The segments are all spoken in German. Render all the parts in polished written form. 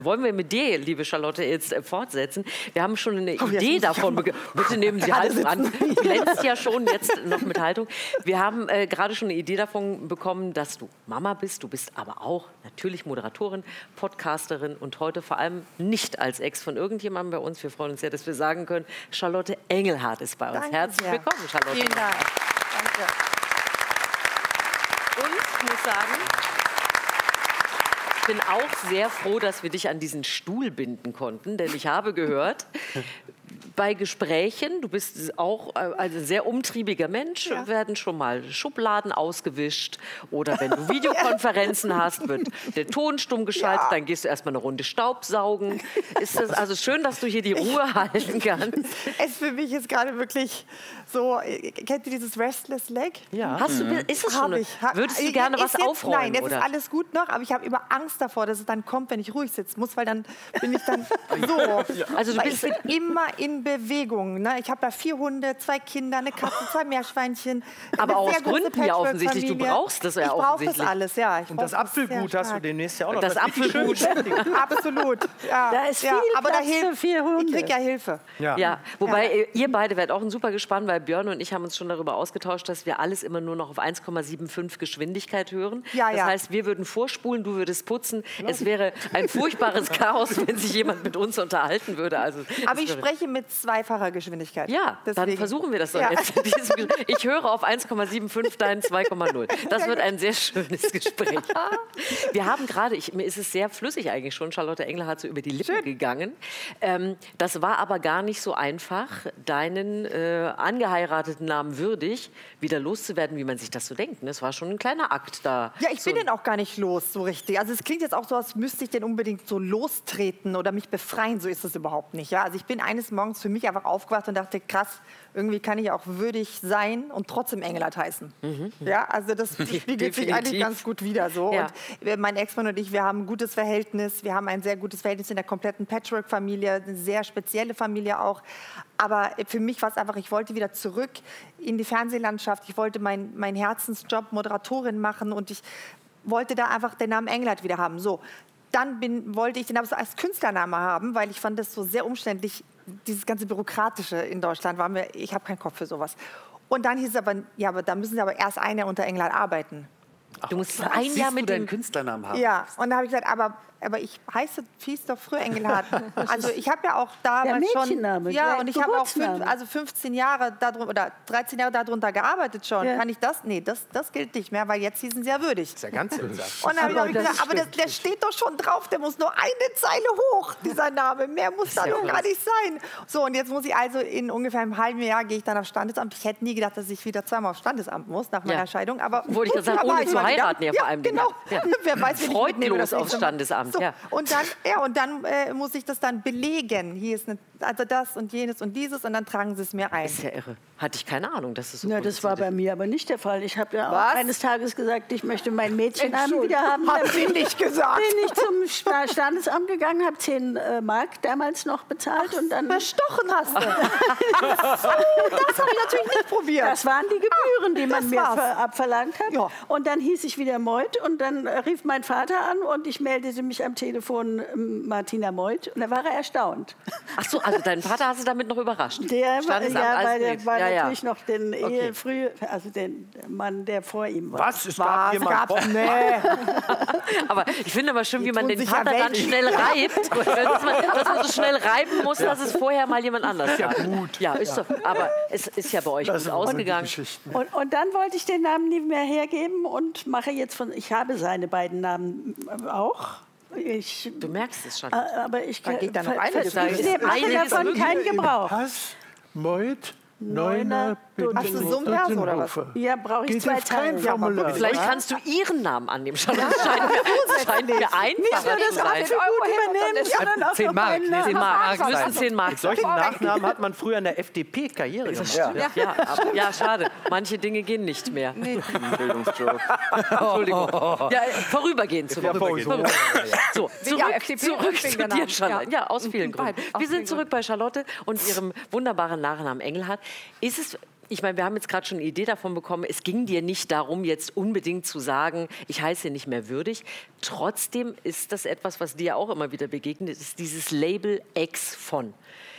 Wollen wir mit dir, liebe Charlotte, jetzt fortsetzen? Wir haben schon eine Idee davon. Bitte nehmen Sie Haltung an. Du glänzt ja schon jetzt noch mit Haltung. Wir haben gerade schon eine Idee davon bekommen, dass du Mama bist. Du bist aber auch natürlich Moderatorin, Podcasterin und heute vor allem nicht als Ex von irgendjemandem bei uns. Wir freuen uns sehr, dass wir sagen können, Charlotte Engelhardt ist bei uns. Danke Herzlich sehr. willkommen, Charlotte. Vielen Dank. Danke. Und ich muss sagen, ich bin auch sehr froh, dass wir dich an diesen Stuhl binden konnten, denn ich habe gehört, bei Gesprächen, du bist auch ein sehr umtriebiger Mensch, werden schon mal Schubladen ausgewischt oder wenn du Videokonferenzen hast, wird der Ton stumm geschaltet, dann gehst du erstmal eine Runde Staubsaugen. Ist das also schön, dass du hier die Ruhe halten kannst? Es für mich ist gerade wirklich so, kennt ihr dieses Restless Leg? Ja. Ist es schon? Würdest du gerne was aufräumen? Nein, jetzt oder? ist alles gut noch, aber ich habe immer Angst davor, dass es dann kommt, wenn ich ruhig sitzen muss, weil dann bin ich dann so. Also du bist ich bin immer in Bewegung. Ne? Ich habe da 4 Hunde, 2 Kinder, eine Katze, 2 Meerschweinchen. Aber aus Gründen ja offensichtlich. Du brauchst das ja offensichtlich. Ich brauche das alles, ja. Und das Apfelgut hast du demnächst ja auch noch. Das Apfelgut. Absolut. Ja. Da ist viel aber da Platz für hilft 4 Hunde. Ich kriege ja Hilfe. Ja, wobei ihr beide werdet auch ein super gespannt, weil Björn und ich haben uns schon darüber ausgetauscht, dass wir alles immer nur noch auf 1,75 Geschwindigkeit hören. Ja, das heißt, wir würden vorspulen, du würdest putzen. Es wäre ein furchtbares Chaos, wenn sich jemand mit uns unterhalten würde. Also, aber ich spreche mit 2-facher Geschwindigkeit. Ja, deswegen. Dann versuchen wir das doch jetzt. Ich höre auf 1,75, dein 2,0. Das wird ein sehr schönes Gespräch. Wir haben gerade, mir ist es sehr flüssig eigentlich schon, Charlotte Engelhardt so über die Lippen gegangen. Das war aber gar nicht so einfach, deinen angeheirateten Namen würdig wieder loszuwerden, wie man sich das so denkt. Das war schon ein kleiner Akt da. Ja, ich bin den auch gar nicht los, so richtig. Also es klingt jetzt auch so, als müsste ich den unbedingt so lostreten oder mich befreien. So ist es überhaupt nicht. Ja? Also ich bin eines Morgens für mich einfach aufgewacht und dachte, krass, irgendwie kann ich auch würdig sein und trotzdem Engelhardt heißen. Ja, also das spiegelt sich eigentlich ganz gut wider. So. Ja. Und mein Ex-Mann und ich, wir haben ein gutes Verhältnis. Wir haben ein sehr gutes Verhältnis in der kompletten Patchwork-Familie, eine sehr spezielle Familie auch. Aber für mich war es einfach, ich wollte wieder zurück in die Fernsehlandschaft. Ich wollte meinen Herzensjob Moderatorin machen und ich wollte da einfach den Namen Engelhardt wieder haben. So. Dann wollte ich den aber so als Künstlername haben, weil ich fand das so sehr umständlich, dieses ganze Bürokratische in Deutschland war mir, ich habe keinen Kopf für sowas. Und dann hieß es aber, ja, aber da müssen Sie aber erst ein Jahr unter Engelhardt arbeiten. Du musst ein Jahr mit deinen Künstlernamen haben. Ja, und dann habe ich gesagt, aber ich hieß doch früher Engelhardt. Also ich habe ja auch damals schon, ja, und ich habe auch 15 Jahre darunter, oder 13 Jahre darunter gearbeitet schon. Ja. Kann ich das? Nee, das gilt nicht mehr, weil jetzt hießen sie ja würdig. Das ist ja ganz seltsam. Und dann habe ich gesagt, aber der steht doch schon drauf, der muss nur eine Zeile hoch, dieser Name. Mehr muss da doch gar nicht sein. So, und jetzt muss ich also in ungefähr einem halben Jahr gehe ich dann aufs Standesamt. Ich hätte nie gedacht, dass ich wieder zweimal aufs Standesamt muss nach meiner Scheidung. Aber wollte ich sagen, ohne zu heiraten ja vor allem. Genau. Ja. Wer weiß, wie freudlos aufs Standesamt. So, und dann muss ich das dann belegen. Hier ist also das und jenes und dieses und dann tragen sie es mir ein. Das ist ja irre. Hatte ich keine Ahnung, dass es so Ja, das war bei mir aber nicht der Fall. Ich habe ja auch eines Tages gesagt, ich möchte meinen Mädchennamen wieder haben. Hat sie nicht gesagt. Bin ich zum Standesamt gegangen, habe 10 Mark damals noch bezahlt. Und dann bestochen hast du. Das habe ich natürlich nicht probiert. Das waren die Gebühren, die man mir abverlangt hat. Ja. Und dann hieß ich wieder Meuth und dann rief mein Vater an und ich meldete mich am Telefon Martina Meuth und da war er erstaunt. Ach so, also deinen Vater hast du damit noch überrascht? Der war natürlich noch den den Mann, der vor ihm war. Was? Es gab jemanden? Nee. Aber ich finde aber schön, wie man den Vater dann schnell reibt. Dass man so schnell reiben muss, dass es vorher mal jemand anders war. Ja, gut. Ja, ist so. Aber es ist ja bei euch gut ausgegangen. Und dann wollte ich den Namen nie mehr hergeben und mache jetzt ich habe seine beiden Namen auch. Du merkst es schon. Aber ich Da geht dann noch einiges. mache davon keinen Gebrauch. Pass, Meuth, Neuner, Hast du so ein Vers oder was? Ja, brauche ich 2 Teile. Vielleicht kannst du ihren Namen annehmen. Das scheint mir einfacher zu sein. 10 Mark. 10 Mark. Müssen 10 Mark. Mit solchen Nachnamen hat man früher in der FDP Karriere gemacht. Ja, schade. Manche Dinge gehen nicht mehr. Bildungsjoke. Entschuldigung. Ja, vorübergehend zu So, zurück zu dir, Charlotte. Ja, aus vielen Gründen. Wir sind zurück bei Charlotte und ihrem wunderbaren Nachnamen Engelhardt. Ich meine, wir haben jetzt gerade schon eine Idee davon bekommen, es ging dir nicht darum, jetzt unbedingt zu sagen, ich heiße nicht mehr würdig. Trotzdem ist das etwas, was dir auch immer wieder begegnet, ist dieses Label Ex von.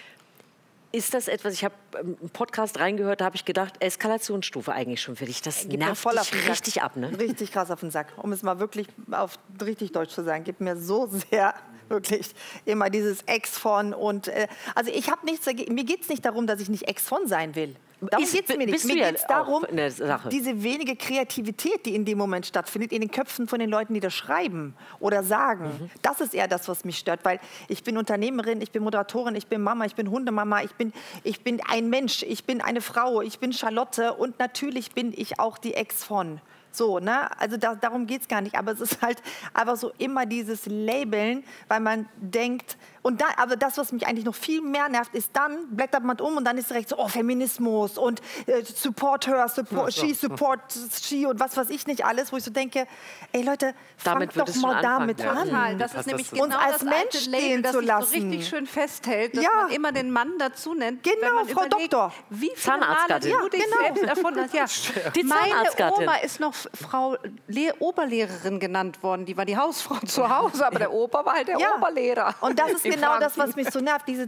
Ist das etwas, ich habe einen Podcast reingehört, da habe ich gedacht, Eskalationsstufe eigentlich schon für dich. Das nervt dich richtig ab, ne? Richtig krass auf den Sack. Um es mal wirklich auf richtig Deutsch zu sagen, gibt mir so sehr, wirklich, immer dieses Ex von. Und, also ich habe nichts dagegen, mir geht es nicht darum, dass ich nicht Ex von sein will. Darum geht es mir nicht. Mir geht es darum, diese wenige Kreativität, die in dem Moment stattfindet, in den Köpfen von den Leuten, die das schreiben oder sagen. Das ist eher das, was mich stört, weil ich bin Unternehmerin, ich bin Moderatorin, ich bin Mama, ich bin Hundemama, ich bin ein Mensch, ich bin eine Frau, ich bin Charlotte und natürlich bin ich auch die Ex von. So, ne? Also darum geht es gar nicht. Aber es ist halt einfach so immer dieses Labeln, weil man denkt, aber das, was mich eigentlich noch viel mehr nervt, ist dann, blättert man um und dann ist direkt so, oh, Feminismus und support her, she supports she und was weiß ich nicht alles, wo ich so denke, ey Leute, fangt doch mal damit an. Total. Das ist nämlich genau uns als das Mensch alte Label, das sich so richtig schön festhält, dass man immer den Mann dazu nennt. Genau, wenn man Frau überlegt, Doktor. Wie viele Male du dich selbst erfunden hast. Ja. Die Meine Oma ist noch Frau Oberlehrerin genannt worden. Die war die Hausfrau zu Hause, aber der Opa war halt der Oberlehrer. Und das ist genau das, was mich so nervt, diese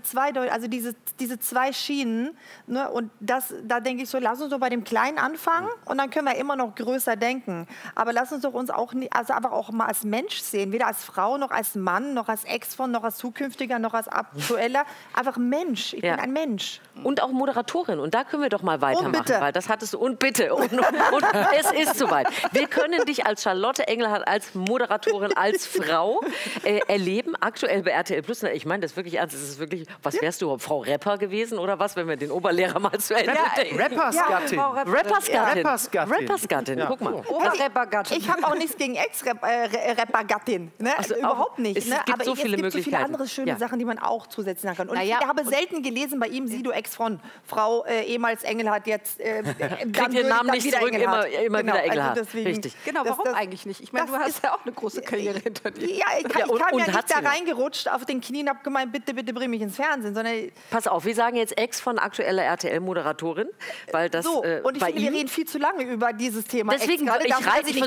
zwei Schienen. Ne? Und da denke ich so, lass uns doch bei dem Kleinen anfangen und dann können wir immer noch größer denken. Aber lass uns doch uns auch einfach auch mal als Mensch sehen, weder als Frau, noch als Mann, noch als Ex von, noch als zukünftiger, noch als aktueller. Einfach Mensch, ich bin ein Mensch. Und auch Moderatorin. Und da können wir doch mal weitermachen. Und bitte. Weil das hattest du. Und bitte. Und es ist soweit. Wir können dich als Charlotte Engelhardt, als Moderatorin, als Frau erleben. Aktuell bei RTL Plus. Ich meine das wirklich ernst. Das ist wirklich, was wärst du, Frau Rapper gewesen oder was, wenn wir den Oberlehrer mal zu Ende denken? Rappersgattin. Rappersgattin. Guck mal. Rappergattin. Ich habe auch nichts gegen Ex-Rappergattin. Ne? Also überhaupt nicht. Es gibt so viele Möglichkeiten. So viele andere schöne Sachen, die man auch zusätzlich sagen kann. Und ich habe selten gelesen bei ihm, du Ex von Frau ehemals Engelhardt, jetzt kriegt den Namen nicht zurück, immer wieder Engelhardt. Also richtig. Genau, warum eigentlich nicht? Ich meine, du hast ja auch eine große Karriere hinter dir. Ja, ich kam ja nicht da reingerutscht auf den Knien, habe gemeint, bitte bring mich ins Fernsehen. Sondern pass auf, wir sagen jetzt Ex von aktueller RTL-Moderatorin, weil das und ich finde, wir reden viel zu lange über dieses Thema. Deswegen, ich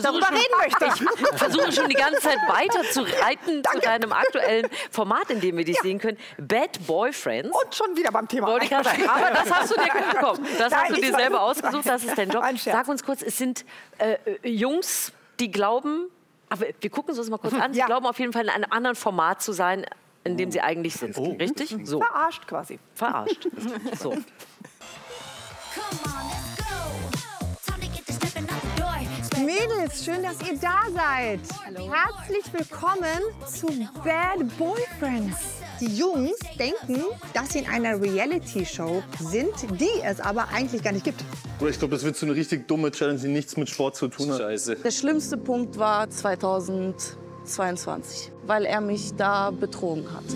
versuche schon die ganze Zeit weiter zu reiten zu deinem aktuellen Format, in dem wir dich sehen können. Bad Boyfriends. Und schon wieder beim Thema. Aber das hast du dir bekommen. Das hast du dir selber ausgesucht, das ist dein Job. Sag uns kurz, es sind Jungs, die glauben, aber wir gucken uns das mal kurz an, sie glauben auf jeden Fall in einem anderen Format zu sein, in dem sie eigentlich sind. Richtig? So. Verarscht quasi. Verarscht. So. Mädels, schön, dass ihr da seid. Hallo. Herzlich willkommen zu Bad Boyfriends. Die Jungs denken, dass sie in einer Reality-Show sind, die es aber eigentlich gar nicht gibt. Ich glaube, das wird so eine richtig dumme Challenge, die nichts mit Sport zu tun hat. Scheiße. Der schlimmste Punkt war 2022, weil er mich da betrogen hat.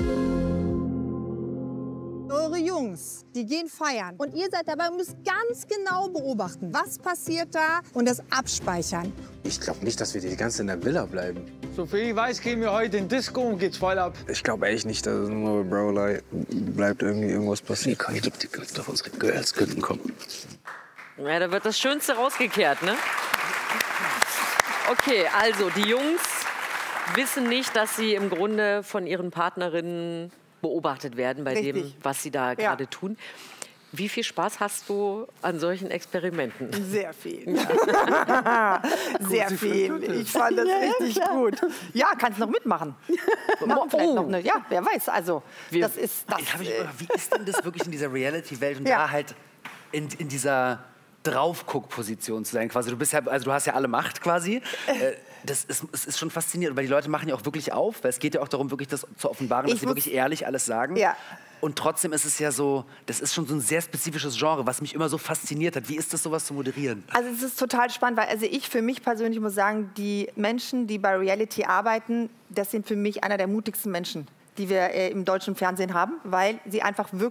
Eure Jungs, die gehen feiern. Und ihr seid dabei und müsst ganz genau beobachten, was passiert da und das abspeichern. Ich glaube nicht, dass wir die ganze Zeit in der Villa bleiben. Soviel ich weiß, gehen wir heute in Disco und geht's voll ab. Ich glaube echt nicht, dass nur bei Brolei bleibt irgendwas passieren. Ich glaube, die könnten auf unsere Girls kommen. Ja, da wird das Schönste rausgekehrt, ne? Okay, also die Jungs wissen nicht, dass sie im Grunde von ihren Partnerinnen beobachtet werden bei dem, was sie da gerade tun. Wie viel Spaß hast du an solchen Experimenten? Sehr viel. Sehr viel. Ich fand das richtig gut. Ja, kannst noch mitmachen. Ja, wer weiß. Also, das ist das. Wie ist denn das wirklich in dieser Reality-Welt und da halt in dieser Draufguck-Position zu sein? Quasi, du bist ja, also du hast ja alle Macht quasi. Es ist schon faszinierend, weil die Leute machen ja auch wirklich auf, weil es geht ja auch darum, wirklich das zu offenbaren, dass sie wirklich ehrlich alles sagen. Ja. Und trotzdem ist es ja so, das ist schon so ein sehr spezifisches Genre, was mich immer so fasziniert hat. Wie ist das, sowas zu moderieren? Also es ist total spannend, weil ich für mich persönlich muss sagen, die Menschen, die bei Reality arbeiten, das sind für mich einer der mutigsten Menschen, die wir im deutschen Fernsehen haben, weil sie einfach wirklich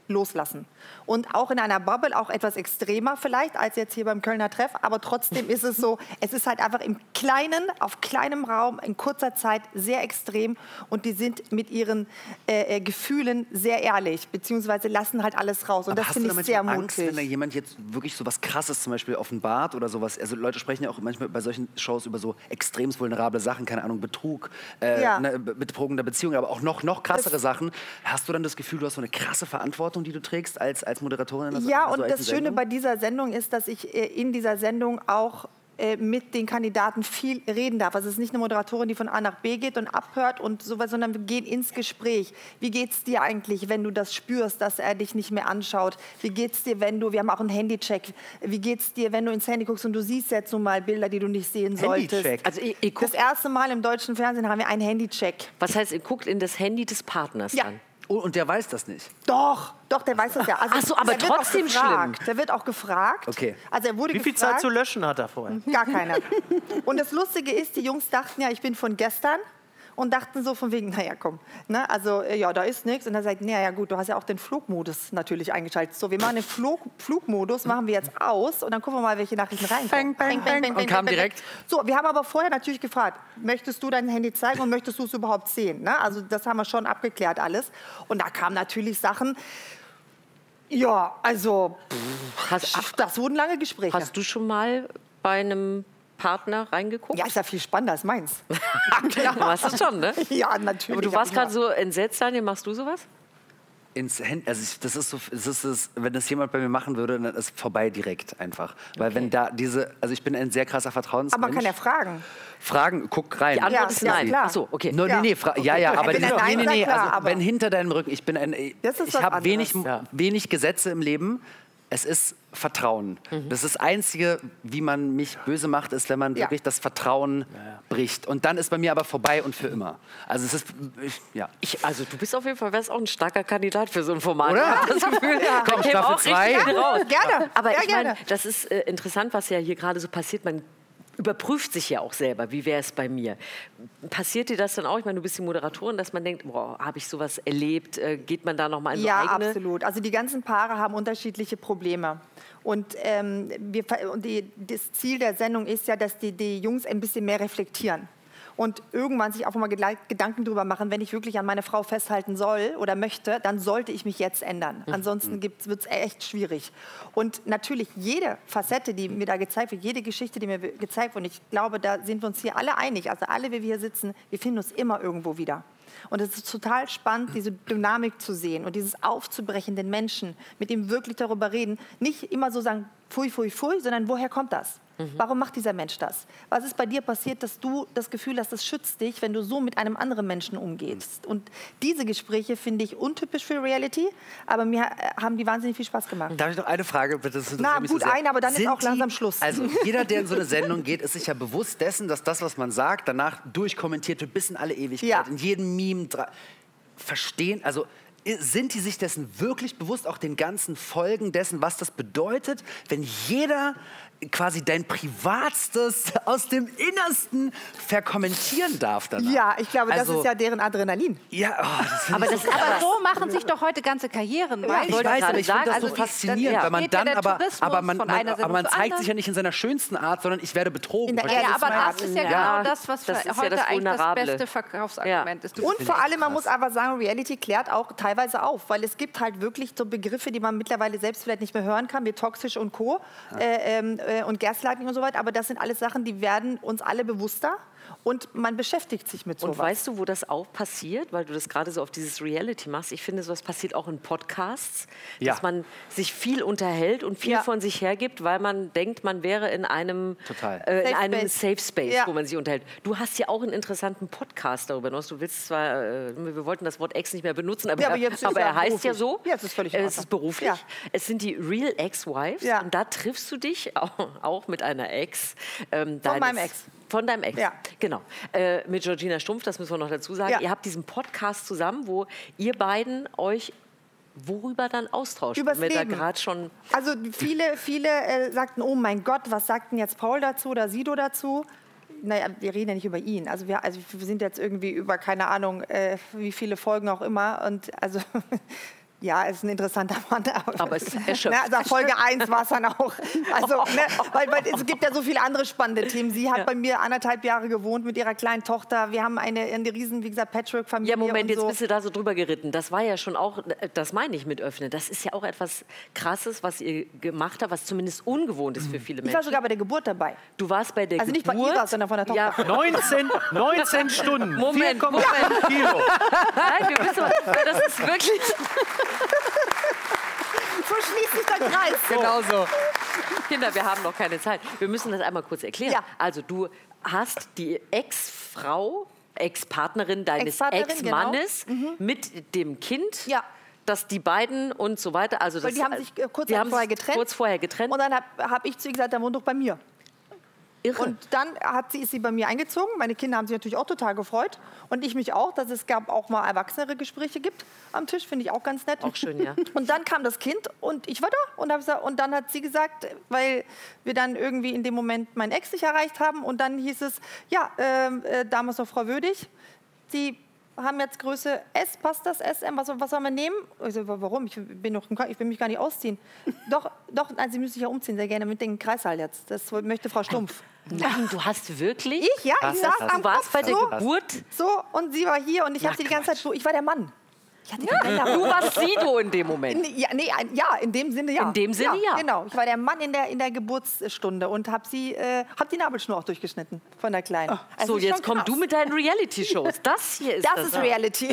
loslassen. Und auch in einer Bubble, auch etwas extremer vielleicht, als jetzt hier beim Kölner Treff, aber trotzdem ist es so, es ist halt einfach im Kleinen, auf kleinem Raum, in kurzer Zeit sehr extrem und die sind mit ihren Gefühlen sehr ehrlich, beziehungsweise lassen halt alles raus und das finde ich sehr mutig. Angst, wenn da jemand jetzt wirklich so was Krasses zum Beispiel offenbart oder sowas, also Leute sprechen ja auch manchmal bei solchen Shows über so extremst vulnerable Sachen, keine Ahnung, Betrug, betrogene Beziehung, aber auch noch krassere Sachen. Hast du dann das Gefühl, du hast so eine krasse Verantwortung, die du trägst als Moderatorin? Ja, und das Schöne bei dieser Sendung ist, dass ich in dieser Sendung auch mit den Kandidaten viel reden darf. Also es ist nicht eine Moderatorin, die von A nach B geht und abhört und sowas, sondern wir gehen ins Gespräch. Wie geht's dir eigentlich, wenn du das spürst, dass er dich nicht mehr anschaut? Wie geht's dir, wenn du, wir haben auch einen Handycheck, wie geht's dir, wenn du ins Handy guckst und du siehst jetzt so mal Bilder, die du nicht sehen solltest? Also das erste Mal im deutschen Fernsehen haben wir einen Handycheck. Was heißt, ihr guckt in das Handy des Partners an? Oh, und der weiß das nicht? Doch, der weiß das ja. Also, ach so, aber trotzdem schlimm. Der wird auch gefragt. Okay. Also er wurde Wie viel gefragt, Zeit zu löschen hat er vorher? Gar keine. Und das Lustige ist, die Jungs dachten ja, ich bin von gestern und dachten so von wegen, naja, komm, ne, also ja, da ist nichts. Und er sagt, naja, gut, du hast ja auch den Flugmodus natürlich eingeschaltet. So, wir machen den Flugmodus, machen wir jetzt aus und dann gucken wir mal, welche Nachrichten reinkommen. Bang, bang, bang, und kam direkt. So, wir haben aber vorher natürlich gefragt, möchtest du dein Handy zeigen und möchtest du es überhaupt sehen? Ne? Also das haben wir schon abgeklärt alles. Und da kamen natürlich Sachen, ja, also das wurden lange Gespräche. Hast du schon mal bei einem Partner reingeguckt? Ja, ist ja viel spannender als meins. Klar. Du warst es schon, ne? Ja, natürlich. Aber du warst gerade so entsetzt, Daniel. Machst du sowas? Ins Handy, also wenn das jemand bei mir machen würde, dann ist vorbei direkt einfach. Weil wenn da also ich bin ein sehr krasser Vertrauensmensch. Aber man kann ja fragen. Fragen, guck rein. Die Antwort ist nein. Klar. Ach so, okay. No, ja. Aber klar, wenn hinter deinem Rücken, ich habe wenig Gesetze im Leben. Es ist Vertrauen. Das ist das Einzige, wie man mich böse macht, ist, wenn man wirklich das Vertrauen bricht. Und dann ist bei mir aber vorbei und für immer. Also es ist, also du bist auf jeden Fall, wärst auch ein starker Kandidat für so ein Format. Oder? Ich hab das Gefühl, komm, Staffel 2. Gerne. Aber ich gerne. meine, das ist interessant, was ja hier gerade so passiert. Man überprüft sich ja auch selber, wie wäre es bei mir. Passiert dir das dann auch? Ich meine, du bist die Moderatorin, dass man denkt, boah, habe ich sowas erlebt? Geht man da nochmal in so eigene? Ja, absolut. Also die ganzen Paare haben unterschiedliche Probleme. Und das Ziel der Sendung ist ja, dass die Jungs ein bisschen mehr reflektieren. Und irgendwann sich auch mal Gedanken darüber machen, wenn ich wirklich an meine Frau festhalten soll oder möchte, dann sollte ich mich jetzt ändern. Ansonsten wird es echt schwierig. Und natürlich jede Facette, die mir da gezeigt wird, jede Geschichte, die mir gezeigt wird, und ich glaube, da sind wir uns hier alle einig, also alle, wie wir hier sitzen, wir finden uns immer irgendwo wieder. Und es ist total spannend, diese Dynamik zu sehen und dieses Aufzubrechen den Menschen, mit ihm wirklich darüber reden. Nicht immer so sagen, pfui, pfui, pfui, sondern woher kommt das? Warum macht dieser Mensch das? Was ist bei dir passiert, dass du das Gefühl hast, das schützt dich, wenn du so mit einem anderen Menschen umgehst? Und diese Gespräche finde ich untypisch für Reality, aber mir haben die wahnsinnig viel Spaß gemacht. Darf ich noch eine Frage bitte? Na gut, aber dann ist auch langsam Schluss. Also jeder, der in so eine Sendung geht, ist sich ja bewusst dessen, dass das, was man sagt, danach durchkommentiert wird bis in alle Ewigkeit. Ja. In jedem Meme verstehen, also sind die sich dessen wirklich bewusst, auch den ganzen Folgen dessen, was das bedeutet, wenn jeder quasi dein Privatstes aus dem Innersten verkommentieren darf danach? Ja, ich glaube, das ist ja deren Adrenalin. Ja, das aber so machen sich doch heute ganze Karrieren. Ja, ich weiß, aber ich finde das so faszinierend, weil man dann aber man zeigt sich ja nicht in seiner schönsten Art, sondern ich werde betrogen. Ja, aber das ist ja genau das, was heute eigentlich das beste Verkaufsargument ist. Und vor allem, man muss aber sagen, Reality klärt auch teilweise auf, weil es gibt halt wirklich so Begriffe, die man mittlerweile selbst vielleicht nicht mehr hören kann, wie toxisch und Co. Und Gaslighting und so weiter, aber das sind alles Sachen, die werden uns alle bewusster und man beschäftigt sich mit sowas. Und weißt du, wo das auch passiert, weil du das gerade so auf dieses Reality machst? Ich finde, sowas passiert auch in Podcasts, dass man sich viel unterhält und viel von sich hergibt, weil man denkt, man wäre in einem Safe Space, wo man sich unterhält. Du hast ja auch einen interessanten Podcast darüber hinaus. Du willst zwar, wir wollten das Wort Ex nicht mehr benutzen, aber er heißt ja so. Jetzt ist völlig es ist beruflich. Ja. Es sind die Real Ex-Wives und da triffst du dich auch mit einer Ex. Von meinem Ex. Von deinem Ex, ja. Genau. Mit Georgina Stumpf, das müssen wir noch dazu sagen. Ja. Ihr habt diesen Podcast zusammen, wo ihr beiden euch worüber dann austauscht? Übers Leben. Schon also viele sagten, oh mein Gott, was sagt denn jetzt Paul dazu oder Sido dazu? Naja, wir reden ja nicht über ihn. Also wir sind jetzt irgendwie über, keine Ahnung, wie viele Folgen auch immer. Und also Ja, ist ein interessanter Mann. Aber es erschöpft. Also Folge 1 war es dann auch. Also, weil es gibt ja so viele andere spannende Themen. Sie hat bei mir 1,5 Jahre gewohnt mit ihrer kleinen Tochter. Wir haben eine riesen, wie gesagt, Patchwork-Familie. Ja, Moment, jetzt so. bist du da so drüber geritten. Das war ja schon auch, das meine ich mit öffnen. Das ist ja auch etwas Krasses, was ihr gemacht habt, was zumindest ungewohnt ist für viele Menschen. Ich war sogar bei der Geburt dabei. Du warst bei der Geburt? Also nicht Geburt? bei ihrer, sondern von der Tochter. Ja. 19 Stunden, Moment, 4,5 Kilo. Nein, wir wissen, das ist wirklich... So schließt sich der Kreis. Genau so. Kinder, wir haben noch keine Zeit. Wir müssen das einmal kurz erklären. Ja. Also du hast die Ex-Frau, Ex-Partnerin deines Ex-Partnerin, Ex-Mannes mit dem Kind. Ja. Dass die beiden und so weiter, also Weil das, die haben sich kurz vorher getrennt. Und dann hab ich zu ihr gesagt, der wohnt doch bei mir. Irre. Und dann ist sie bei mir eingezogen. Meine Kinder haben sich natürlich auch total gefreut. Und ich mich auch, dass es auch mal erwachsenere Gespräche gibt am Tisch. Finde ich auch ganz nett. Auch schön, ja. Und dann kam das Kind und ich war da. Und dann hat sie gesagt, weil wir dann irgendwie in dem Moment meinen Ex nicht erreicht haben. Und dann hieß es, ja, damals noch Frau Würdig, die haben jetzt Größe S, passt das SM, was sollen wir nehmen? Ich so, warum? Ich will mich gar nicht ausziehen. Doch, nein, Sie müssen sich ja umziehen, sehr gerne mit dem Kreissaal jetzt. Das möchte Frau Stumpf. Nein, du hast wirklich? Ich saß am Du warst bei der Geburt? So, und sie war hier und ich habe sie die ganze Zeit so, ich war der Mann. Du warst Sido in dem Moment. Ja, in dem Sinne ja. In dem Sinne ja. Genau, ich war der Mann in der Geburtsstunde und habe die Nabelschnur auch durchgeschnitten von der Kleinen. Also so, jetzt komm du mit deinen Reality-Shows. Das hier ist das ist Reality.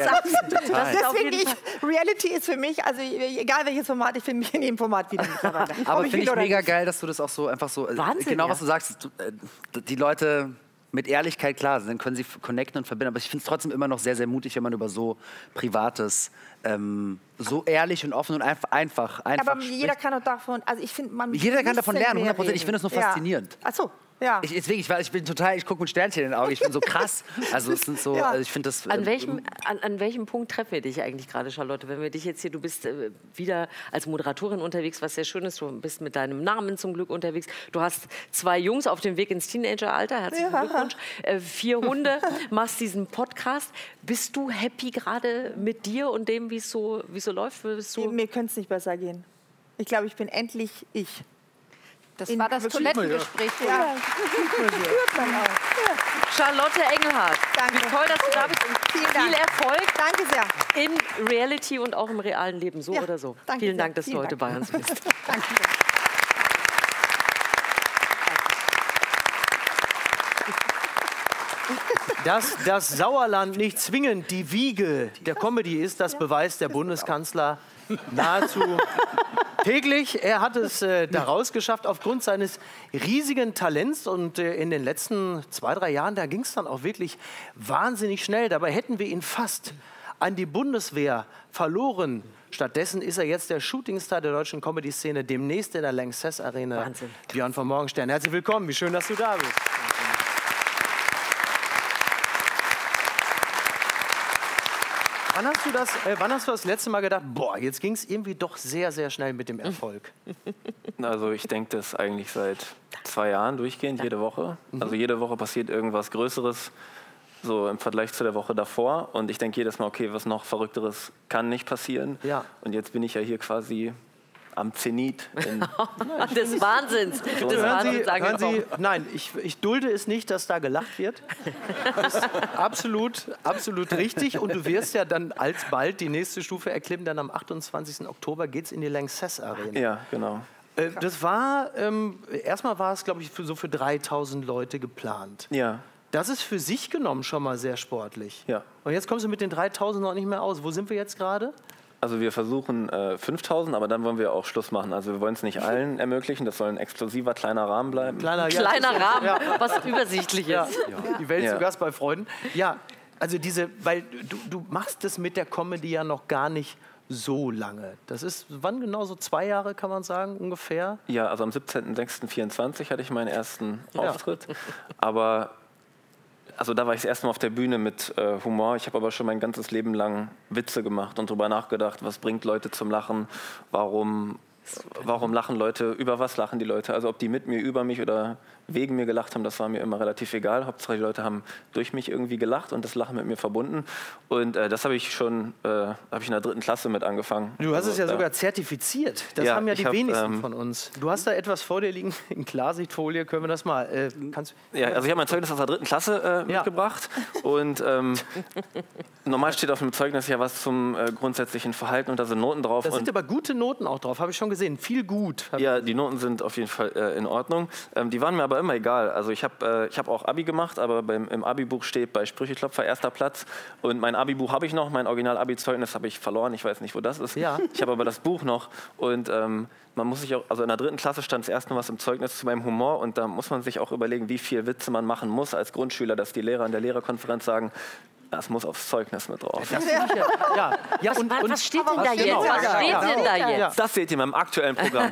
Reality ist für mich, also egal welches Format, ich finde mich in jedem Format wieder. Aber finde ich mega geil, dass du das auch so einfach so, Wahnsinn, genau was du sagst, die Leute mit Ehrlichkeit, klar, dann können sie connecten und verbinden, aber ich finde es trotzdem immer noch sehr, sehr mutig, wenn man über so Privates so ehrlich und offen und einfach aber spricht. jeder kann doch davon, also ich finde, jeder kann davon lernen, 100%. Ich finde es nur faszinierend. Ach so. Ja. Ich gucke mit Sternchen in den Augen, ich bin so krass. Also es sind so, also ich finde das... An welchem Punkt treffen wir dich eigentlich gerade, Charlotte? Wenn wir dich jetzt hier, du bist wieder als Moderatorin unterwegs, was sehr schön ist, du bist mit deinem Namen zum Glück unterwegs. Du hast 2 Jungs auf dem Weg ins Teenageralter, herzlichen Glückwunsch. 4 Hunde, machst diesen Podcast. Bist du happy gerade mit dir und dem, wie es so läuft? Mir könnte es nicht besser gehen. Ich glaube, ich bin endlich ich. Das war das Toilettengespräch. Ja. Charlotte Engelhardt, danke. Wie toll, dass du da bist. Viel Erfolg. Danke sehr. In Reality und auch im realen Leben, so oder so. Danke Vielen sehr. Dank, dass du heute bei uns bist. Danke. Dass das Sauerland nicht zwingend die Wiege der Comedy ist, das beweist der Bundeskanzler nahezu täglich. Er hat es daraus geschafft, aufgrund seines riesigen Talents. Und in den letzten 2, 3 Jahren, da ging es dann auch wirklich wahnsinnig schnell. Dabei hätten wir ihn fast an die Bundeswehr verloren. Stattdessen ist er jetzt der Shootingstar der deutschen Comedy-Szene, demnächst in der Lanxess Arena. Wahnsinn. Björn von Morgenstern, herzlich willkommen. Wie schön, dass du da bist. Wann hast du das letzte Mal gedacht, boah, jetzt ging es irgendwie doch sehr, sehr schnell mit dem Erfolg? Also ich denke das eigentlich seit 2 Jahren durchgehend, jede Woche. Also jede Woche passiert irgendwas Größeres, so im Vergleich zu der Woche davor. Und ich denke jedes Mal, okay, was noch Verrückteres kann nicht passieren. Ja. Und jetzt bin ich ja hier quasi am Zenit. Des Wahnsinns. Hören Sie, nein, ich dulde es nicht, dass da gelacht wird. Das ist absolut richtig. Und du wirst ja dann alsbald die nächste Stufe erklimmen. Dann am 28. Oktober geht es in die Lanxess Arena. Ja, genau. Das war, erstmal war es, glaube ich, für 3.000 Leute geplant. Ja. Das ist für sich genommen schon mal sehr sportlich. Ja. Und jetzt kommst du mit den 3.000 noch nicht mehr aus. Wo sind wir jetzt gerade? Also wir versuchen 5.000, aber dann wollen wir auch Schluss machen. Also wir wollen es nicht allen ermöglichen, das soll ein exklusiver, kleiner Rahmen bleiben. Kleiner Rahmen, was übersichtlich ist. Ja. Die Welt zu Gast bei Freunden. Ja, also weil du machst das mit der Comedy ja noch gar nicht so lange. Das ist, wann genau, so 2 Jahre, kann man sagen, ungefähr? Ja, also am 17.06.24 hatte ich meinen ersten Auftritt. Aber also da war ich das erste Mal auf der Bühne mit Humor. Ich habe aber schon mein ganzes Leben lang Witze gemacht und darüber nachgedacht, was bringt Leute zum Lachen, warum lachen Leute, über was lachen die Leute, also ob die mit mir, über mich oder wegen mir gelacht haben, das war mir immer relativ egal. Hauptsache die Leute haben durch mich irgendwie gelacht und das Lachen mit mir verbunden. Und das habe ich schon, habe ich in der 3. Klasse mit angefangen. Du hast es ja sogar zertifiziert. Das haben ja die wenigsten von uns. Du hast da etwas vor dir liegen in Klarsichtfolie. Können wir das mal? Ja, also ich habe mein Zeugnis aus der 3. Klasse mitgebracht. Und normal steht auf dem Zeugnis ja was zum grundsätzlichen Verhalten und da sind Noten drauf. Da sind aber gute Noten auch drauf, habe ich schon gesehen. Viel gut. Ja, die Noten sind auf jeden Fall in Ordnung. Die waren mir aber immer egal. Also ich habe auch Abi gemacht, aber im Abi-Buch steht bei Sprücheklopfer 1. Platz. Und mein Abi-Buch habe ich noch, mein Original-Abi-Zeugnis habe ich verloren. Ich weiß nicht, wo das ist. Ja. Ich habe aber das Buch noch. Und man muss sich auch, also in der 3. Klasse stand das erste Mal was im Zeugnis zu meinem Humor. Und da muss man sich auch überlegen, wie viel Witze man machen muss als Grundschüler, dass die Lehrer in der Lehrerkonferenz sagen, das muss aufs Zeugnis mit drauf. Was steht denn da jetzt? Was steht denn da jetzt? Das seht ihr in meinem aktuellen Programm.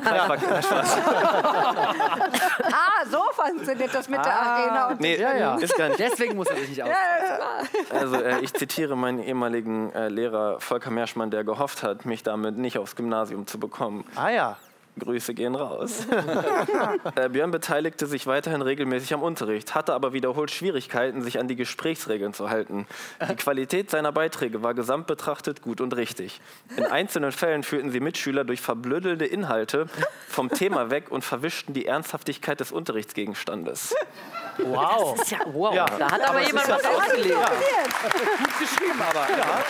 So funktioniert das mit der Arena. Und ist gar nicht. Deswegen muss er sich nicht aus. Also ich zitiere meinen ehemaligen Lehrer Volker Merschmann, der gehofft hat, mich damit nicht aufs Gymnasium zu bekommen. Ah ja. Grüße gehen raus. Björn beteiligte sich weiterhin regelmäßig am Unterricht, hatte aber wiederholt Schwierigkeiten, sich an die Gesprächsregeln zu halten. Die Qualität seiner Beiträge war gesamt betrachtet gut und richtig. In einzelnen Fällen führten sie Mitschüler durch verblödelnde Inhalte vom Thema weg und verwischten die Ernsthaftigkeit des Unterrichtsgegenstandes. Wow. Das ist wow. Ja. Da hat aber jemand was ausgelegt. Gut geschrieben, aber.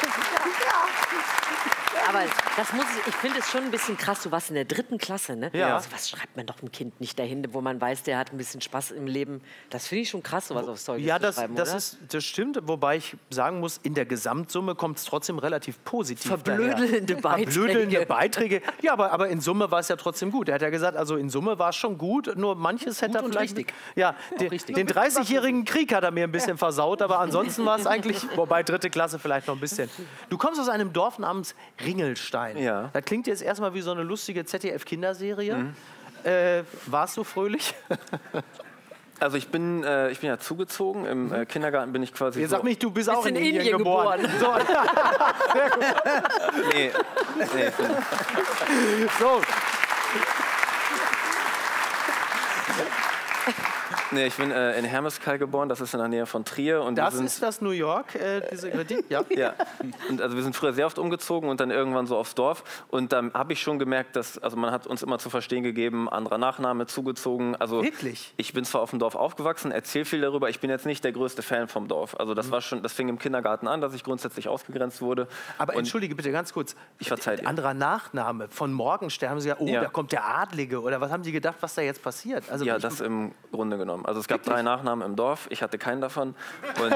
Aber ich finde es schon ein bisschen krass. Du warst in der 3. Klasse, ne? Ja. Also, was schreibt man doch einem Kind nicht dahin, wo man weiß, der hat ein bisschen Spaß im Leben? Das finde ich schon krass, sowas aufs Zeugnis zu schreiben, oder? Das stimmt. Wobei ich sagen muss, in der Gesamtsumme kommt es trotzdem relativ positiv Verblödelnde Beiträge. Verblödelnde Beiträge. Ja, aber in Summe war es ja trotzdem gut. Er hat ja gesagt, also in Summe war es schon gut, nur manches hätte er vielleicht... Richtig. Ja, den 30-jährigen Krieg hat er mir ein bisschen versaut, aber ansonsten war es eigentlich, wobei 3. Klasse vielleicht noch ein bisschen. Du kommst aus einem Dorf namens Ringelstein. Ja. Das klingt jetzt erstmal wie so eine lustige ZDF-Kinderserie. Warst du fröhlich? Also ich bin ja zugezogen. Im Kindergarten bin ich quasi. Jetzt sag mich, du bist auch in Indien geboren. So. Sehr gut. Nee. So. Nee, ich bin in Hermeskeil geboren, das ist in der Nähe von Trier. Und das ist das New York, diese Kritik? Ja. Ja. Und also wir sind früher sehr oft umgezogen und dann irgendwann so aufs Dorf. Und dann habe ich schon gemerkt, dass, also man hat uns immer zu verstehen gegeben, anderer Nachname, zugezogen. Also wirklich? Ich bin zwar auf dem Dorf aufgewachsen, erzähle viel darüber, ich bin jetzt nicht der größte Fan vom Dorf. Also das war schon, das fing im Kindergarten an, dass ich grundsätzlich ausgegrenzt wurde. Aber entschuldige bitte ganz kurz, ich verzeihe dir. Anderer Nachname, von Morgenstern haben Sie gesagt, da kommt der Adlige. Oder was haben Sie gedacht, was da jetzt passiert? Also ja, das im Grunde genommen. Also es gab 3 Nachnamen im Dorf, ich hatte keinen davon. Und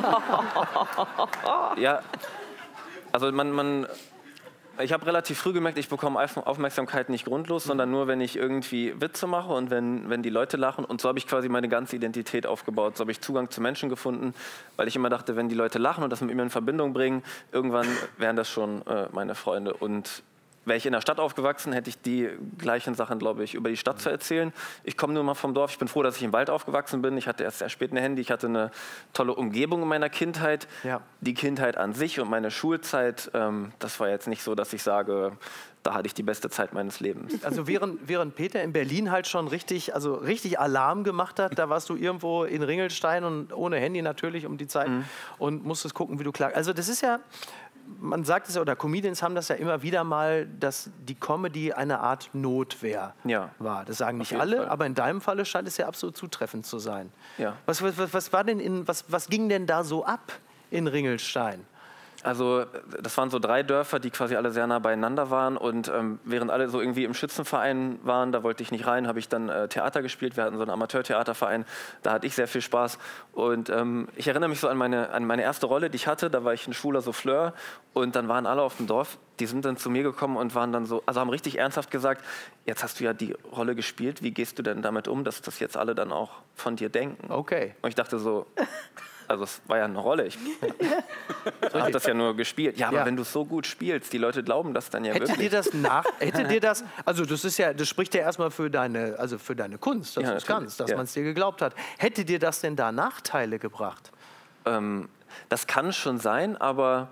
ja, also ich habe relativ früh gemerkt, ich bekomme Aufmerksamkeit nicht grundlos, sondern nur, wenn ich irgendwie Witze mache und wenn die Leute lachen. Und so habe ich quasi meine ganze Identität aufgebaut. So habe ich Zugang zu Menschen gefunden, weil ich immer dachte, wenn die Leute lachen und das mit mir in Verbindung bringen, irgendwann wären das schon meine Freunde. Und wäre ich in der Stadt aufgewachsen, hätte ich die gleichen Sachen, glaube ich, über die Stadt zu erzählen. Ich komme nur mal vom Dorf. Ich bin froh, dass ich im Wald aufgewachsen bin. Ich hatte erst sehr spät ein Handy. Ich hatte eine tolle Umgebung in meiner Kindheit. Ja. Die Kindheit an sich und meine Schulzeit, das war jetzt nicht so, dass ich sage, da hatte ich die beste Zeit meines Lebens. Also während Peter in Berlin halt schon richtig Alarm gemacht hat, da warst du irgendwo in Ringelstein und ohne Handy natürlich um die Zeit und musstest gucken, wie du klar. Also das ist ja... Man sagt es ja, oder Comedians haben das ja immer wieder mal, dass die Comedy eine Art Notwehr war. Das sagen nicht alle, aber in deinem Falle scheint es ja absolut zutreffend zu sein. Ja. Was ging denn da so ab in Ringelstein? Also das waren so 3 Dörfer, die quasi alle sehr nah beieinander waren und während alle so irgendwie im Schützenverein waren, da wollte ich nicht rein, habe ich dann Theater gespielt. Wir hatten so einen Amateurtheaterverein, da hatte ich sehr viel Spaß und ich erinnere mich so an meine erste Rolle, die ich hatte, da war ich ein schwuler Souffleur und dann waren alle auf dem Dorf, die sind dann zu mir gekommen und waren dann so, also haben richtig ernsthaft gesagt, jetzt hast du ja die Rolle gespielt, wie gehst du denn damit um, dass das jetzt alle dann auch von dir denken? Okay. Und ich dachte so... Also es war ja eine Rolle, ich habe das ja nur gespielt. Ja, aber wenn du es so gut spielst, die Leute glauben das dann ja wirklich. Also das spricht ja erstmal für deine Kunst, dass du es kannst, dass man es dir geglaubt hat. Hätte dir das denn da Nachteile gebracht? Das kann schon sein, aber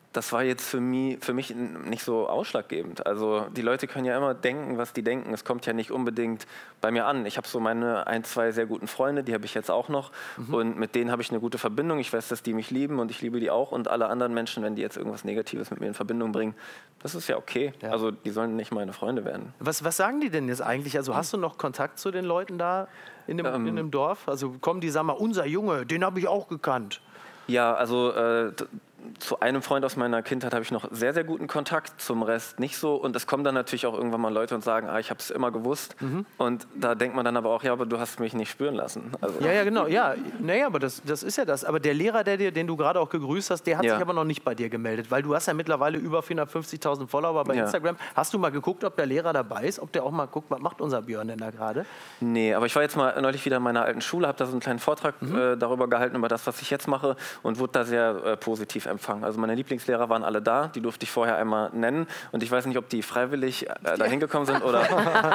das war jetzt für mich nicht so ausschlaggebend. Also die Leute können ja immer denken, was die denken. Es kommt ja nicht unbedingt bei mir an. Ich habe so meine 1, 2 sehr guten Freunde, die habe ich jetzt auch noch. Und mit denen habe ich eine gute Verbindung. Ich weiß, dass die mich lieben und ich liebe die auch. Und alle anderen Menschen, wenn die jetzt irgendwas Negatives mit mir in Verbindung bringen, das ist ja okay. Ja. Also die sollen nicht meine Freunde werden. Was sagen die denn jetzt eigentlich? Also hast du noch Kontakt zu den Leuten da in dem Dorf? Also kommen die, sagen mal, unser Junge, den habe ich auch gekannt. Ja, also zu einem Freund aus meiner Kindheit habe ich noch sehr, sehr guten Kontakt, zum Rest nicht so. Und es kommen dann natürlich auch irgendwann mal Leute und sagen, ich habe es immer gewusst. Und da denkt man dann aber auch, ja, aber du hast mich nicht spüren lassen. Also ja, genau. Ja, naja, aber das ist ja das. Aber der Lehrer, den du gerade auch gegrüßt hast, der hat sich aber noch nicht bei dir gemeldet. Weil du hast ja mittlerweile über 450.000 Follower bei Instagram. Hast du mal geguckt, ob der Lehrer dabei ist? Ob der auch mal guckt, was macht unser Björn denn da gerade? Nee, aber ich war jetzt mal neulich wieder in meiner alten Schule, habe da so einen kleinen Vortrag darüber gehalten, über das, was ich jetzt mache. Und wurde da sehr positiv empfangen. Also meine Lieblingslehrer waren alle da, die durfte ich vorher einmal nennen. Und ich weiß nicht, ob die freiwillig dahin gekommen sind oder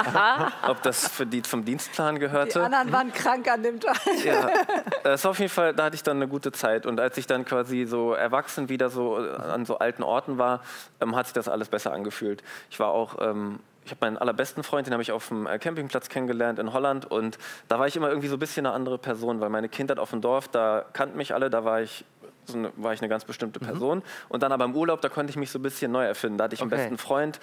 ob das für die zum Dienstplan gehörte. Die anderen waren krank an dem Tag. Ja, das war auf jeden Fall, da hatte ich dann eine gute Zeit. Und als ich dann quasi so erwachsen wieder so an so alten Orten war, hat sich das alles besser angefühlt. Ich war auch... Ich habe meinen allerbesten Freund, den habe ich auf dem Campingplatz kennengelernt in Holland. Und da war ich immer irgendwie so ein bisschen eine andere Person, weil meine Kindheit auf dem Dorf, da kannten mich alle, da war ich eine ganz bestimmte Person. Und dann aber im Urlaub, da konnte ich mich so ein bisschen neu erfinden. Da hatte ich einen besten Freund,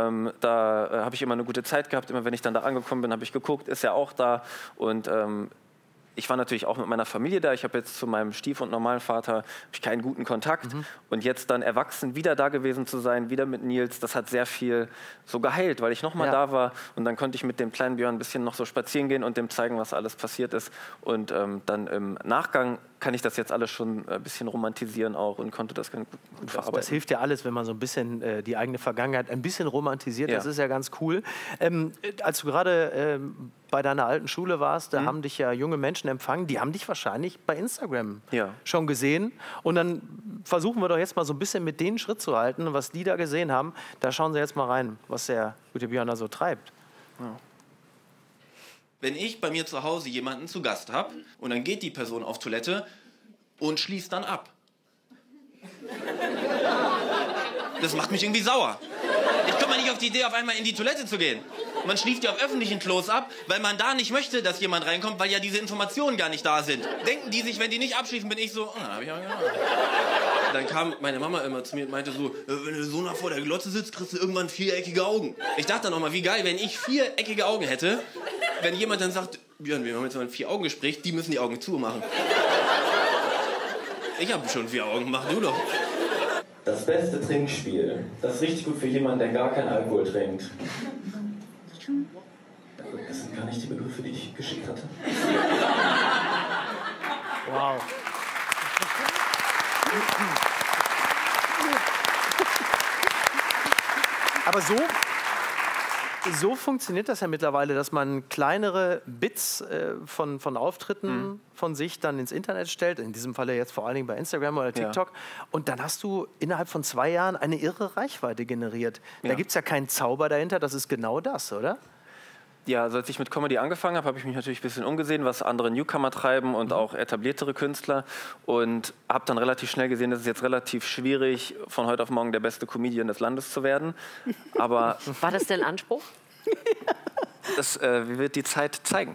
da habe ich immer eine gute Zeit gehabt. Immer wenn ich dann da angekommen bin, habe ich geguckt, ist er auch da. Und ich war natürlich auch mit meiner Familie da. Ich habe jetzt zu meinem Stief- und normalen Vater keinen guten Kontakt. Und jetzt dann erwachsen wieder da gewesen zu sein, wieder mit Nils, das hat sehr viel so geheilt, weil ich nochmal da war. Und dann konnte ich mit dem kleinen Björn ein bisschen noch so spazieren gehen und dem zeigen, was alles passiert ist. Und dann im Nachgang kann ich das jetzt alles schon ein bisschen romantisieren auch und konnte das gut verarbeiten. Das hilft ja alles, wenn man so ein bisschen die eigene Vergangenheit ein bisschen romantisiert. Das ist ja ganz cool. Als du gerade bei deiner alten Schule warst, da haben dich ja junge Menschen empfangen. Die haben dich wahrscheinlich bei Instagram schon gesehen. Und dann versuchen wir doch jetzt mal so ein bisschen mit denen Schritt zu halten, was die da gesehen haben. Da schauen Sie jetzt mal rein, was der gute Björn da so treibt. Ja. Wenn ich bei mir zu Hause jemanden zu Gast habe und dann geht die Person auf Toilette und schließt dann ab. Das macht mich irgendwie sauer. Ich komme mal nicht auf die Idee, auf einmal in die Toilette zu gehen. Man schließt ja auf öffentlichen Klos ab, weil man da nicht möchte, dass jemand reinkommt, weil ja diese Informationen gar nicht da sind. Denken die sich, wenn die nicht abschließen, bin ich so, hab ich auch gemacht. Dann kam meine Mama immer zu mir und meinte so, wenn du so nah vor der Glotze sitzt, kriegst du irgendwann viereckige Augen. Ich dachte dann auch mal, wie geil, wenn ich viereckige Augen hätte, wenn jemand dann sagt, Björn, wir haben jetzt mal ein 4-Augen-Gespräch, die müssen die Augen zumachen. Ich habe schon 4 Augen, mach du doch. Das beste Trinkspiel, das ist richtig gut für jemanden, der gar keinen Alkohol trinkt. Das sind gar nicht die Begriffe, die ich geschickt hatte. Wow. Aber so funktioniert das ja mittlerweile, dass man kleinere Bits von Auftritten von sich dann ins Internet stellt, in diesem Fall jetzt vor allen Dingen bei Instagram oder TikTok. Und dann hast du innerhalb von 2 Jahren eine irre Reichweite generiert. Da gibt es ja keinen Zauber dahinter, das ist genau das, oder? Ja, also als ich mit Comedy angefangen habe, habe ich mich natürlich ein bisschen umgesehen, was andere Newcomer treiben und auch etabliertere Künstler. Und habe dann relativ schnell gesehen, dass es jetzt relativ schwierig, von heute auf morgen der beste Comedian des Landes zu werden. Aber war das denn Anspruch? Das wird die Zeit zeigen.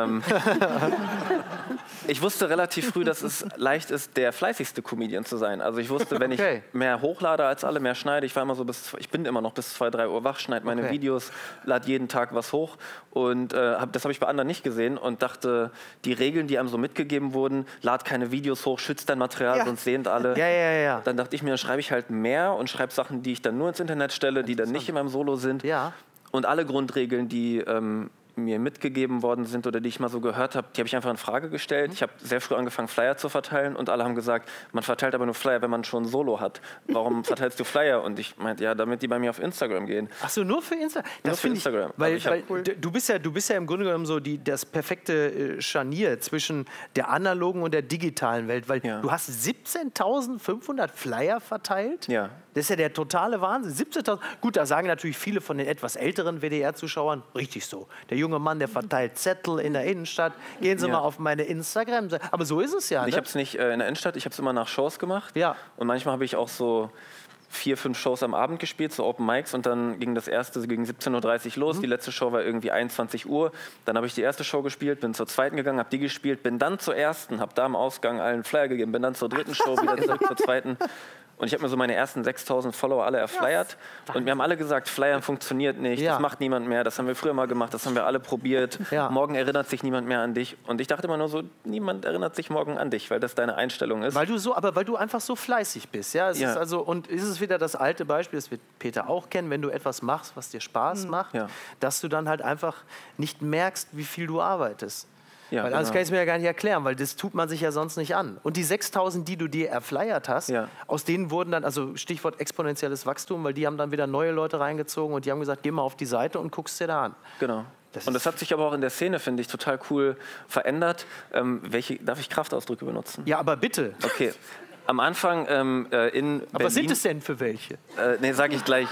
Ich wusste relativ früh, dass es leicht ist, der fleißigste Comedian zu sein. Also ich wusste, wenn ich mehr hochlade als alle, mehr schneide, ich war immer so ich bin immer noch bis 2, 3 Uhr wach, schneide meine Videos, lade jeden Tag was hoch. Und das habe ich bei anderen nicht gesehen und dachte, die Regeln, die einem so mitgegeben wurden, lad keine Videos hoch, schützt dein Material, sonst sehen alle. Dann dachte ich mir, dann schreibe ich halt mehr und schreibe Sachen, die ich dann nur ins Internet stelle, die dann nicht in meinem Solo sind. Und alle Grundregeln, die mir mitgegeben worden sind oder die ich mal so gehört habe, die habe ich einfach in Frage gestellt. Ich habe sehr früh angefangen, Flyer zu verteilen und alle haben gesagt, man verteilt aber nur Flyer, wenn man schon ein Solo hat. Warum verteilst du Flyer? Und ich meinte, ja, damit die bei mir auf Instagram gehen. Ach so, nur für Instagram? Das finde ich, weil du bist ja im Grunde genommen so das perfekte Scharnier zwischen der analogen und der digitalen Welt, weil du hast 17.500 Flyer verteilt. Ja. Das ist ja der totale Wahnsinn. 17.000. Gut, da sagen natürlich viele von den etwas älteren WDR-Zuschauern, richtig so. Der junge Mann, der verteilt Zettel in der Innenstadt. Gehen Sie mal auf meine Instagram-Seite. Aber so ist es ja. Ich habe es nicht in der Innenstadt, ich habe es immer nach Shows gemacht. Ja. Und manchmal habe ich auch so 4, 5 Shows am Abend gespielt, so Open Mics, und dann ging das erste gegen 17:30 Uhr los. Die letzte Show war irgendwie 21 Uhr. Dann habe ich die erste Show gespielt, bin zur zweiten gegangen, habe die gespielt, bin dann zur ersten, habe da am Ausgang allen Flyer gegeben, bin dann zur dritten Show, wieder zurück zur zweiten. Und ich habe mir so meine ersten 6.000 Follower alle erflyert. Und wir haben alle gesagt, Flyern funktioniert nicht, das macht niemand mehr, das haben wir früher mal gemacht, das haben wir alle probiert. Morgen erinnert sich niemand mehr an dich. Und ich dachte immer nur so, niemand erinnert sich morgen an dich, weil das deine Einstellung ist. Weil du einfach so fleißig bist. Ja? Ist also, und ist es wieder das alte Beispiel, das wird Peter auch kennen, wenn du etwas machst, was dir Spaß macht, dass du dann halt einfach nicht merkst, wie viel du arbeitest. Ja, weil anders kann ich es mir ja gar nicht erklären, weil das tut man sich ja sonst nicht an. Und die 6.000, die du dir erflyert hast, aus denen wurden dann, also Stichwort exponentielles Wachstum, weil die haben dann wieder neue Leute reingezogen und die haben gesagt, geh mal auf die Seite und guck's dir da an. Genau. Und das hat sich aber auch in der Szene, finde ich, total cool verändert. Darf ich Kraftausdrücke benutzen? Ja, aber bitte. Okay. Am Anfang in Berlin... Aber was sind es denn für welche? Nee, sage ich gleich.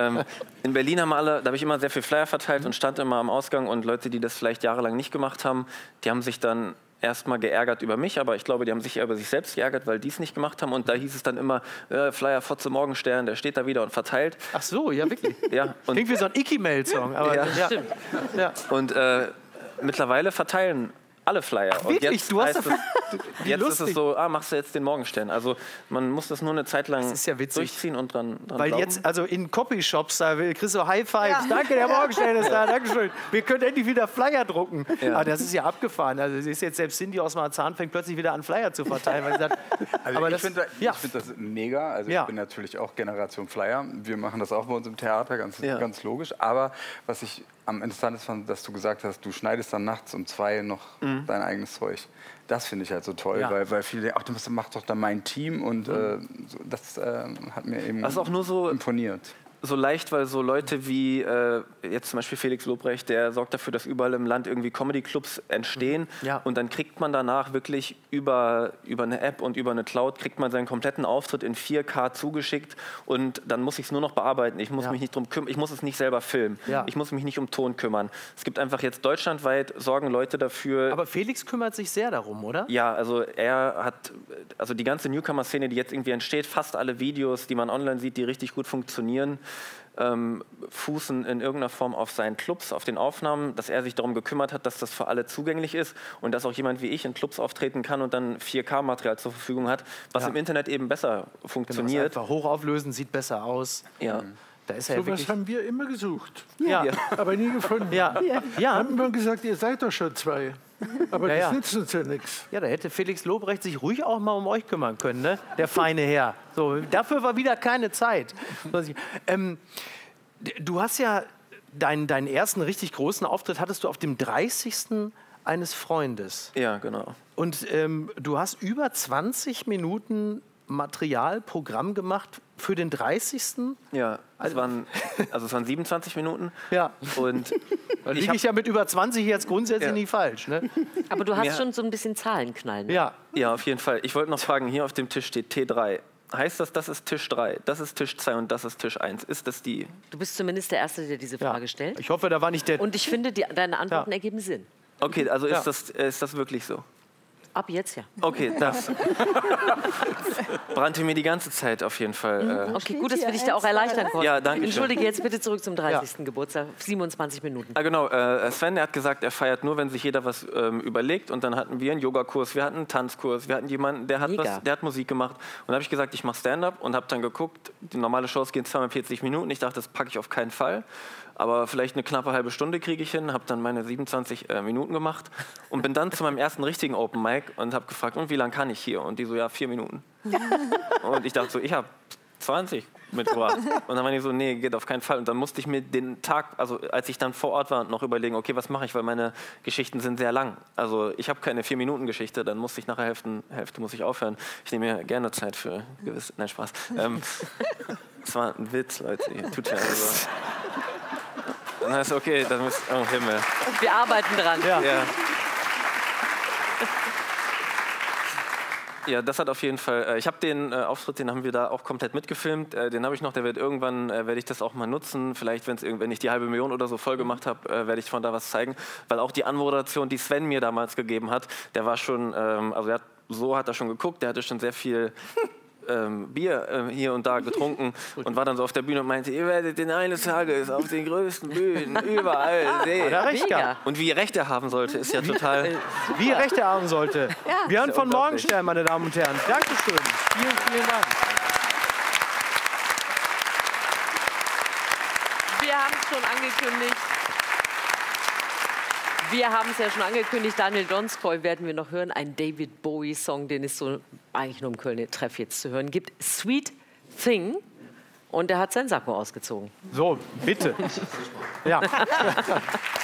In Berlin haben alle, da habe ich immer sehr viel Flyer verteilt und stand immer am Ausgang, und Leute, die das vielleicht jahrelang nicht gemacht haben, die haben sich dann erstmal geärgert über mich, aber ich glaube, die haben sich eher über sich selbst geärgert, weil die es nicht gemacht haben, und da hieß es dann immer, Flyer Fotze Morgenstern, der steht da wieder und verteilt. Ach so, ja wirklich? Ja. Klingt wie so ein Icky-Mail-Song. Stimmt. Ja. Und mittlerweile verteilen alle Flyer. Ach, wirklich? Und jetzt du hast jetzt ist es so, machst du jetzt den Morgenstern. Also man muss das nur eine Zeit lang durchziehen und dran weil glauben. Jetzt, also in Copyshops, da kriegst du High Fives. Danke, der Morgenstern ist da, Dankeschön. Wir können endlich wieder Flyer drucken. Aber das ist ja abgefahren. Also es ist jetzt selbst Cindy aus Marzahn fängt plötzlich wieder an, Flyer zu verteilen. Weil sie sagt, also aber ich finde das mega. Also ich bin natürlich auch Generation Flyer. Wir machen das auch bei uns im Theater, ganz logisch. Aber was ich am interessantesten fand, dass du gesagt hast, du schneidest dann nachts um 2 noch dein eigenes Zeug. Das finde ich halt so toll, weil viele denken, ach, das macht doch dann mein Team, und das hat mir eben auch nur so imponiert. So leicht, weil so Leute wie jetzt zum Beispiel Felix Lobrecht, der sorgt dafür, dass überall im Land irgendwie Comedy-Clubs entstehen, und dann kriegt man danach wirklich über eine App und über eine Cloud kriegt man seinen kompletten Auftritt in 4K zugeschickt, und dann muss ich es nur noch bearbeiten. Ich muss mich nicht drum kümmern, ich muss es nicht selber filmen, ich muss mich nicht um Ton kümmern. Es gibt einfach jetzt deutschlandweit, sorgen Leute dafür. Aber Felix kümmert sich sehr darum, oder? Ja, also er hat, also die ganze Newcomer-Szene, die jetzt irgendwie entsteht, fast alle Videos, die man online sieht, die richtig gut funktionieren, fußen in irgendeiner Form auf seinen Clubs, auf den Aufnahmen, dass er sich darum gekümmert hat, dass das für alle zugänglich ist und dass auch jemand wie ich in Clubs auftreten kann und dann 4K-Material zur Verfügung hat, was im Internet eben besser funktioniert. Genau, einfach hochauflösen, sieht besser aus. Ja. Da ist so was haben wir immer gesucht, aber nie gefunden. Ja. Wir haben immer gesagt, ihr seid doch schon 2. Aber das nützt uns ja nichts. Ja, da hätte Felix Lobrecht sich ruhig auch mal um euch kümmern können, ne? Der feine Herr. So, dafür war wieder keine Zeit. Du hast ja deinen ersten richtig großen Auftritt hattest du auf dem 30. eines Freundes. Ja, genau. Und du hast über 20 Minuten Materialprogramm gemacht für den 30. Ja, es waren 27 Minuten. Ja. Und da liege ich ja mit über 20 jetzt grundsätzlich nicht falsch. Ne? Aber du hast schon so ein bisschen Zahlenknallen. Ja, auf jeden Fall. Ich wollte noch fragen, hier auf dem Tisch steht T3. Heißt das, das ist Tisch 3, das ist Tisch 2 und das ist Tisch 1? Ist das die? Du bist zumindest der Erste, der diese Frage stellt. Ich hoffe, da war nicht der... Und ich finde, deine Antworten ergeben Sinn. Okay, also ist das wirklich so? Ab jetzt ja. Okay, das brannte mir die ganze Zeit auf jeden Fall. Okay, gut, dass wir dich da auch erleichtern konnten. Ja, danke schön. Entschuldige, jetzt bitte zurück zum 30. Geburtstag. 27 Minuten. Ah, genau, Sven, der hat gesagt, er feiert nur, wenn sich jeder was überlegt. Und dann hatten wir einen Yogakurs, wir hatten einen Tanzkurs, wir hatten jemanden, der hat Musik gemacht. Und da habe ich gesagt, ich mache Stand-up und habe dann geguckt, die normale Shows gehen 42 Minuten. Ich dachte, das packe ich auf keinen Fall. Aber vielleicht eine knappe halbe Stunde kriege ich hin, habe dann meine 27 Minuten gemacht und bin dann zu meinem ersten richtigen Open Mic und habe gefragt, und wie lange kann ich hier? Und die so, ja, 4 Minuten. Und ich dachte so, ich habe 20 mitgebracht. Und dann waren die so, nee, geht auf keinen Fall. Und dann musste ich mir den Tag, also als ich dann vor Ort war, noch überlegen, okay, was mache ich, weil meine Geschichten sind sehr lang. Also ich habe keine 4-Minuten-Geschichte, dann musste ich nach der Hälfte muss ich aufhören. Ich nehme mir gerne Zeit für gewisse, nein, Spaß. Das war ein Witz, Leute, tut ja also. Dann ist okay, dann müsst, oh Himmel. Wir arbeiten dran. Ja, das hat auf jeden Fall, ich habe den Auftritt, den haben wir da auch komplett mitgefilmt, den habe ich noch, der wird irgendwann, werde ich das auch mal nutzen, vielleicht wenn ich die 500.000 oder so voll gemacht habe, werde ich von da was zeigen, weil auch die Anmoderation, die Sven mir damals gegeben hat, der war schon, hat er schon geguckt, der hatte schon sehr viel Bier hier und da getrunken und war dann so auf der Bühne und meinte, ihr werdet den eines Tages auf den größten Bühnen überall sehen. Und wie recht er haben sollte, ist ja total... Wie recht er haben sollte. Ja. Wir hören von Morgenstern, meine Damen und Herren. Dankeschön. Vielen, vielen Dank. Wir haben es schon angekündigt. Wir haben es ja schon angekündigt, Daniel Donskoy werden wir noch hören. Ein David Bowie-Song, den es so eigentlich nur im Kölner Treff jetzt zu hören gibt. Sweet Thing. Und er hat sein Sakko ausgezogen. So, bitte. Ja.